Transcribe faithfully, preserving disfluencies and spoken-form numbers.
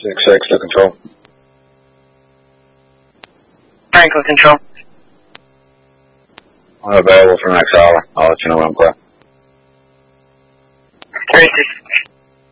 six six to control. Franklin control. I'm available for the next hour. I'll let you know when I'm clear. thirty-six.